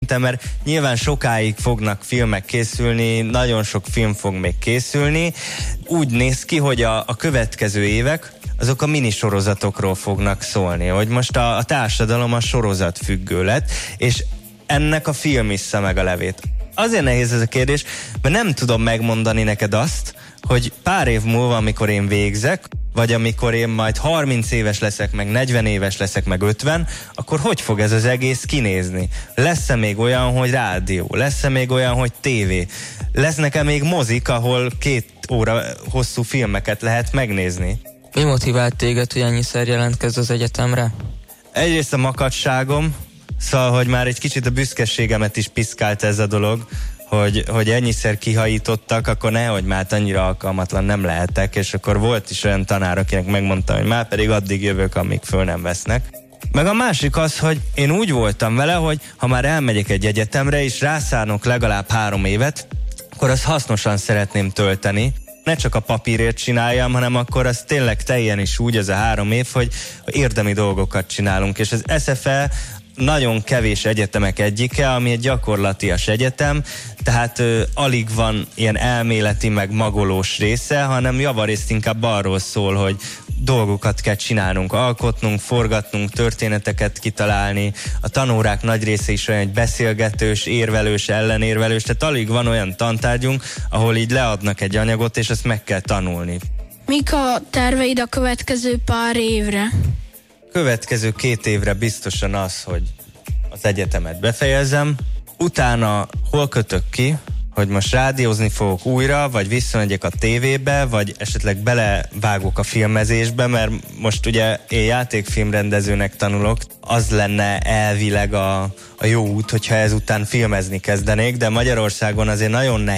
szerintem, mert nyilván sokáig fognak filmek készülni, nagyon sok film fog még készülni. Úgy néz ki, hogy a következő évek azok a minisorozatokról fognak szólni, hogy most a társadalom a sorozat függő lett, és ennek a film issza meg a levét. Azért nehéz ez a kérdés, mert nem tudom megmondani neked azt, hogy pár év múlva, amikor én végzek, vagy amikor én majd 30 éves leszek, meg 40 éves leszek, meg 50, akkor hogy fog ez az egész kinézni? Lesz-e még olyan, hogy rádió? Lesz-e még olyan, hogy tévé? Lesznek-e még mozik, ahol 2 óra hosszú filmeket lehet megnézni? Mi motivált téged, hogy ennyiszer jelentkezz az egyetemre? Egyrészt a makacságom, szóval, hogy már egy kicsit a büszkeségemet is piszkált ez a dolog, hogy ennyiszer kihajítottak, akkor nehogy már annyira alkalmatlan nem lehetek, és akkor volt is olyan tanár, akinek megmondtam, hogy már pedig addig jövök, amíg föl nem vesznek. Meg a másik az, hogy én úgy voltam vele, hogy ha már elmegyek egy egyetemre, és rászánok legalább 3 évet, akkor azt hasznosan szeretném tölteni. Ne csak a papírért csináljam, hanem akkor az tényleg teljen is úgy, az a 3 év, hogy érdemi dolgokat csinálunk. És az SFE nagyon kevés egyetemek egyike, ami egy gyakorlatias egyetem, tehát alig van ilyen elméleti meg magolós része, hanem javarészt inkább arról szól, hogy dolgokat kell csinálnunk, alkotnunk, forgatnunk, történeteket kitalálni. A tanórák nagy része is olyan, hogy beszélgetős, érvelős, ellenérvelős, tehát alig van olyan tantárgyunk, ahol így leadnak egy anyagot, és ezt meg kell tanulni. Mik a terveid a következő pár évre? Következő 2 évre biztosan az, hogy az egyetemet befejezem, utána hol kötök ki, hogy most rádiózni fogok újra, vagy visszamegyek a tévébe, vagy esetleg belevágok a filmezésbe, mert most ugye én játékfilmrendezőnek tanulok, az lenne elvileg a jó út, hogyha ezután filmezni kezdenék, de Magyarországon azért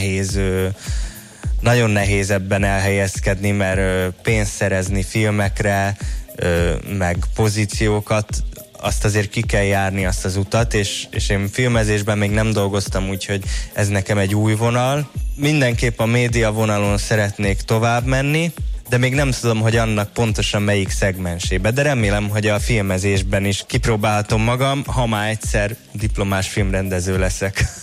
nagyon nehéz ebben elhelyezkedni, mert pénzt szerezni filmekre, meg pozíciókat, azt azért ki kell járni, azt az utat, és én filmezésben még nem dolgoztam, úgyhogy ez nekem egy új vonal. Mindenképp a média vonalon szeretnék tovább menni, de még nem tudom, hogy annak pontosan melyik szegmensébe, de remélem, hogy a filmezésben is kipróbálhatom magam, ha már egyszer diplomás filmrendező leszek.